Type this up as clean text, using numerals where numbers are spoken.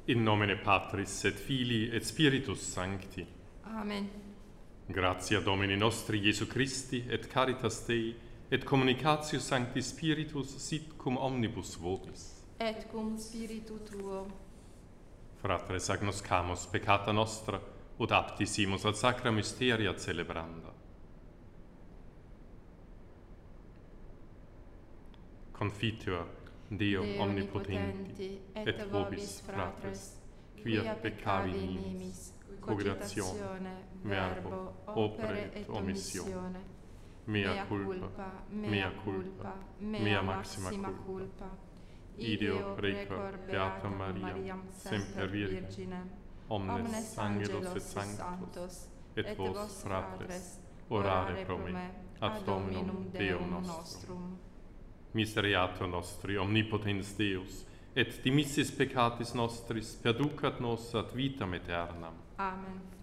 In nomine Patris et Filii et Spiritus Sancti. Amen. Gratia Domini nostri Iesu Christi et caritas Dei et communicatio Sancti Spiritus sit cum omnibus vobis. Et cum spiritu tuo. Fratres agnoscamus peccata nostra ut aptisimus ad sacra mysteria celebranda. Confiteor Deo omnipotenti et vobis fratres, quia peccavi nimis, cogitatione, verbo, opere et omissione. Mea culpa, mea maxima culpa. Ideo precor Beatam Mariam, semper Virginem, omnes angelos et sanctos, et vos fratres, orare pro me, ad Dominum Deum nostrum. Misereatur nostri, omnipotens Deus, et dimissis peccatis nostris, perducat nos ad vitam aeternam. Amen.